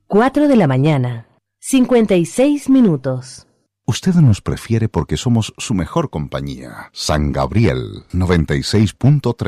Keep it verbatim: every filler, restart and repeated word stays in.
cuatro de la mañana, cincuenta y seis minutos. Usted nos prefiere porque somos su mejor compañía. San Gabriel noventa y seis punto tres.